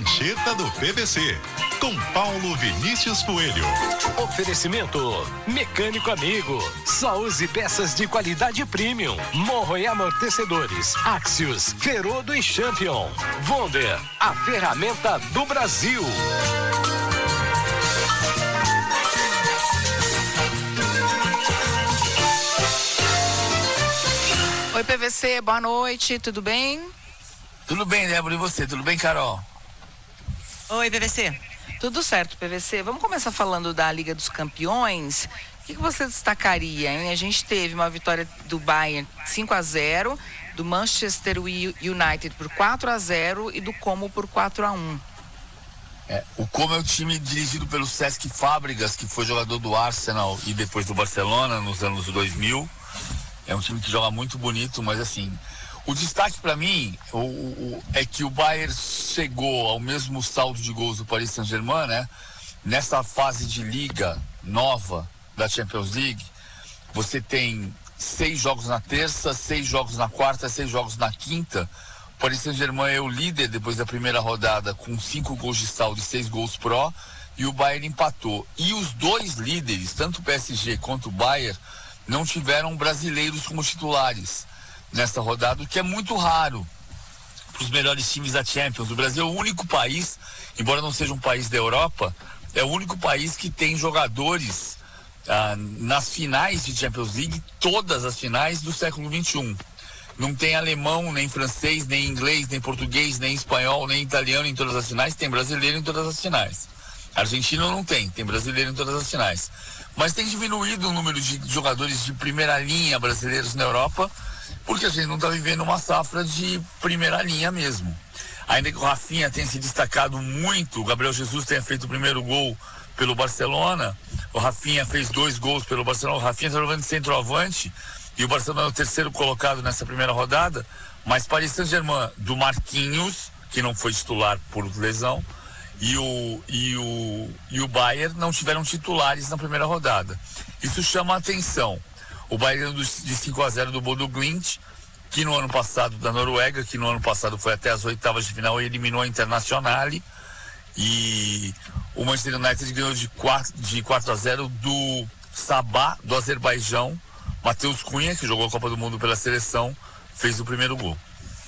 Prancheta do PVC, com Paulo Vinícius Coelho. Oferecimento Mecânico Amigo. Só use peças de qualidade premium. Morro e amortecedores. Axios, Ferodo e Champion. Wonder, a ferramenta do Brasil. Oi, PVC, boa noite, tudo bem? Tudo bem, Débora, e você? Tudo bem, Carol? Oi, PVC. Tudo certo, PVC. Vamos começar falando da Liga dos Campeões. O que você destacaria, hein? A gente teve uma vitória do Bayern 5-0, do Manchester United por 4-0 e do Como por 4-1. O Como é o time dirigido pelo Cesc Fábregas, que foi jogador do Arsenal e depois do Barcelona nos anos 2000. É um time que joga muito bonito, mas assim, o destaque para mim é que o Bayern chegou ao mesmo saldo de gols do Paris Saint-Germain, né? Nessa fase de liga nova da Champions League, você tem 6 jogos na terça, 6 jogos na quarta, 6 jogos na quinta. O Paris Saint-Germain é o líder depois da primeira rodada com 5 gols de saldo e 6 gols pró, e o Bayern empatou. E os dois líderes, tanto o PSG quanto o Bayern, não tiveram brasileiros como titulares nessa rodada, o que é muito raro para os melhores times da Champions. O Brasil é o único país, embora não seja um país da Europa, é o único país que tem jogadores nas finais de Champions League, todas as finais do século XXI. Não tem alemão, nem francês, nem inglês, nem português, nem espanhol, nem italiano em todas as finais, tem brasileiro em todas as finais. A Argentina não tem brasileiro em todas as finais. Mas tem diminuído o número de jogadores de primeira linha brasileiros na Europa, porque a gente não está vivendo uma safra de primeira linha mesmo. Ainda que o Rafinha tenha se destacado muito, o Gabriel Jesus tenha feito o primeiro gol pelo Barcelona, o Rafinha fez 2 gols pelo Barcelona, o Rafinha está jogando de centroavante, e o Barcelona é o terceiro colocado nessa primeira rodada, mas Paris Saint-Germain do Marquinhos, que não foi titular por lesão, e o Bayern não tiveram titulares na primeira rodada. Isso chama a atenção. O Bayern de 5-0 do Bodo Glimt, que no ano passado, da Noruega, que no ano passado foi até as oitavas de final e eliminou a Internazionale, e o Manchester United ganhou de 4-0 do Sabah, do Azerbaijão. Matheus Cunha, que jogou a Copa do Mundo pela seleção, fez o primeiro gol.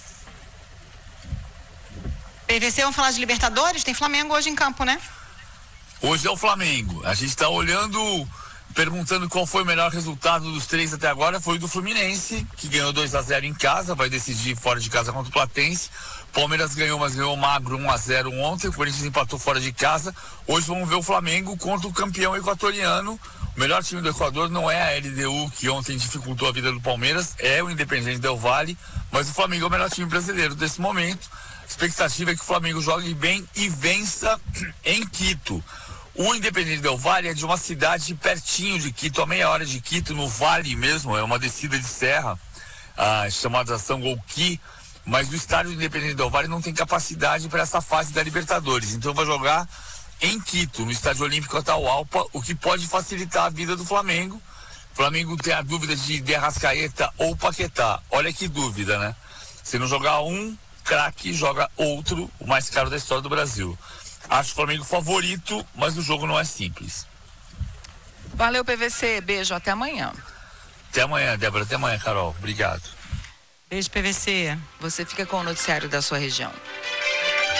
PVC, vamos falar de Libertadores? Tem Flamengo hoje em campo, né? Hoje é o Flamengo. A gente está olhando, perguntando qual foi o melhor resultado dos 3 até agora. Foi o do Fluminense, que ganhou 2-0 em casa, vai decidir fora de casa contra o Platense. Palmeiras ganhou, mas ganhou magro 1-0 ontem. O Corinthians empatou fora de casa. Hoje vamos ver o Flamengo contra o campeão equatoriano. O melhor time do Equador não é a LDU, que ontem dificultou a vida do Palmeiras, é o Independiente Del Valle, mas o Flamengo é o melhor time brasileiro desse momento. A expectativa é que o Flamengo jogue bem e vença em Quito. O Independiente Del Valle é de uma cidade pertinho de Quito, a meia hora de Quito, no vale mesmo, é uma descida de serra, chamada São Golqui, mas o estádio do Independiente Del Valle não tem capacidade para essa fase da Libertadores, então vai jogar em Quito, no Estádio Olímpico Atahualpa, o que pode facilitar a vida do Flamengo. O Flamengo tem a dúvida de Arrascaeta ou Paquetá. Olha que dúvida, né? Se não jogar um craque, joga outro, o mais caro da história do Brasil. Acho o Flamengo favorito, mas o jogo não é simples. Valeu, PVC. Beijo, até amanhã. Até amanhã, Débora. Até amanhã, Carol. Obrigado. Beijo, PVC. Você fica com o noticiário da sua região.